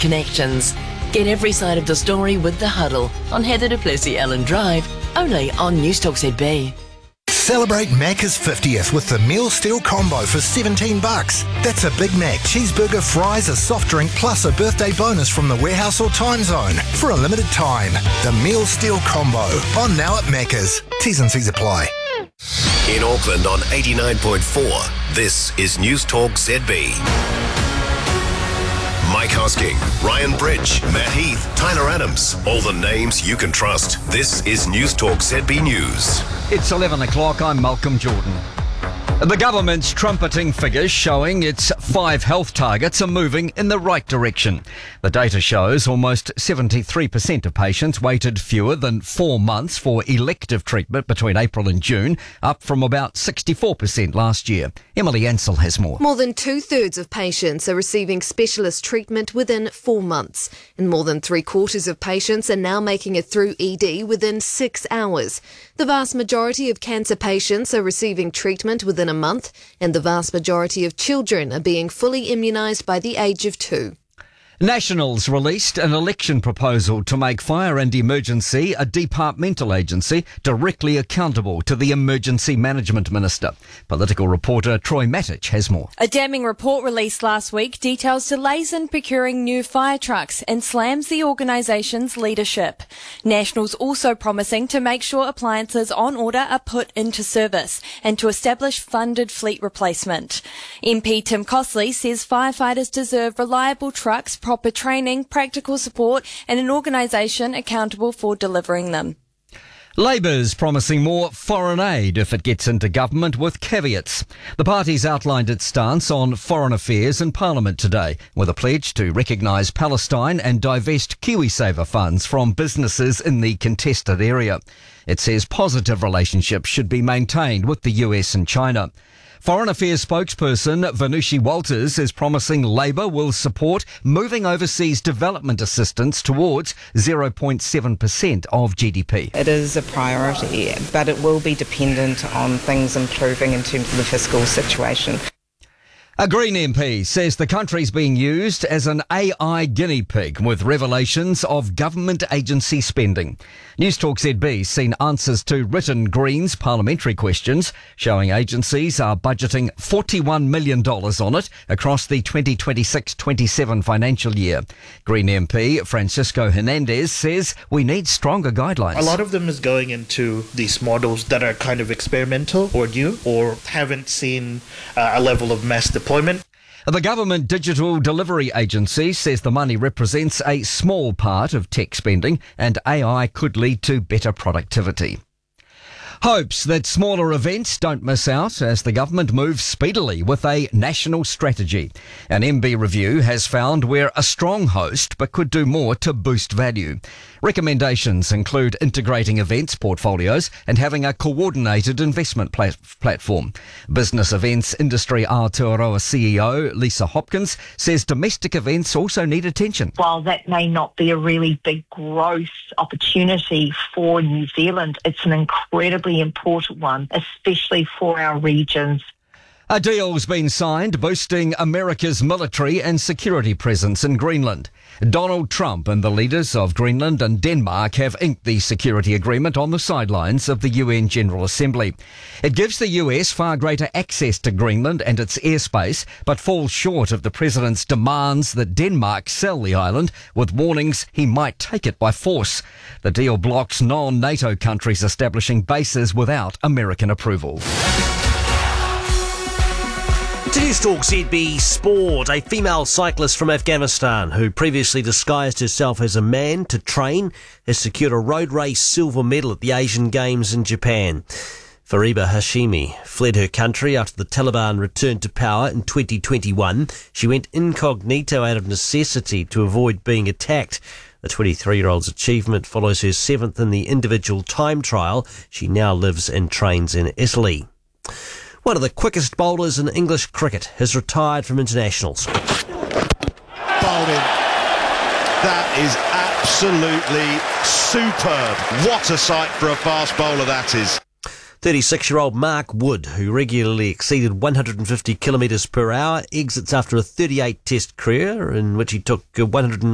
connections. Get every side of the story with The Huddle on Heather du Plessis-Allen Drive, only on Newstalk ZB. Celebrate Macca's 50th with the Meal Steal Combo for $17. That's a Big Mac, cheeseburger, fries, a soft drink, plus a birthday bonus from the warehouse or time zone for a limited time. The Meal Steal Combo, on now at Macca's. T's and C's apply. In Auckland on 89.4, this is Newstalk ZB. Mike Hosking, Ryan Bridge, Matt Heath, Tyler Adams. All the names you can trust. This is Newstalk ZB News. It's 11 o'clock. I'm Malcolm Jordan. The government's trumpeting figures showing its 5 health targets are moving in the right direction. The data shows almost 73% of patients waited fewer than 4 months for elective treatment between April and June, up from about 64% last year. Emily Ansell has more. More than 2/3 of patients are receiving specialist treatment within 4 months, and more than 3/4 of patients are now making it through ED within 6 hours. The vast majority of cancer patients are receiving treatment within a month, and the vast majority of children are being fully immunised by the age of 2. Nationals released an election proposal to make Fire and Emergency a departmental agency directly accountable to the Emergency Management Minister. Political reporter Troy Matic has more. A damning report released last week details delays in procuring new fire trucks and slams the organisation's leadership. Nationals also promising to make sure appliances on order are put into service and to establish funded fleet replacement. MP Tim Costley says firefighters deserve reliable trucks, proper training, practical support and an organisation accountable for delivering them. Labour's promising more foreign aid if it gets into government with caveats. The party's outlined its stance on foreign affairs in Parliament today, with a pledge to recognise Palestine and divest KiwiSaver funds from businesses in the contested area. It says positive relationships should be maintained with the US and China. Foreign Affairs spokesperson Vanushi Walters is promising Labour will support moving overseas development assistance towards 0.7% of GDP. It is a priority, but it will be dependent on things improving in terms of the fiscal situation. A Green MP says the country's being used as an AI guinea pig with revelations of government agency spending. Newstalk ZB's seen answers to written Greens parliamentary questions showing agencies are budgeting $41 million on it across the 2026-27 financial year. Green MP Francisco Hernandez says we need stronger guidelines. A lot of them is going into these models that are kind of experimental or new or haven't seen a level of mass deployment. The Government Digital Delivery Agency says the money represents a small part of tech spending and AI could lead to better productivity. Hopes that smaller events don't miss out as the government moves speedily with a national strategy. An MB review has found we're a strong host but could do more to boost value. Recommendations include integrating events portfolios and having a coordinated investment platform. Business Events Industry Aotearoa CEO Lisa Hopkins says domestic events also need attention. While that may not be a really big growth opportunity for New Zealand, it's an incredibly important one, especially for our regions. A deal's been signed boosting America's military and security presence in Greenland. Donald Trump and the leaders of Greenland and Denmark have inked the security agreement on the sidelines of the UN General Assembly. It gives the US far greater access to Greenland and its airspace, but falls short of the president's demands that Denmark sell the island, with warnings he might take it by force. The deal blocks non-NATO countries establishing bases without American approval. To Newstalk ZB Sport, a female cyclist from Afghanistan who previously disguised herself as a man to train has secured a road race silver medal at the Asian Games in Japan. Fariba Hashimi fled her country after the Taliban returned to power in 2021. She went incognito out of necessity to avoid being attacked. The 23-year-old's achievement follows her 7th in the individual time trial. She now lives and trains in Italy. One of the quickest bowlers in English cricket has retired from internationals. Bowled in. That is absolutely superb. What a sight for a fast bowler that is. 36-year-old Mark Wood, who regularly exceeded 150 kilometres per hour, exits after a 38-test career in which he took 109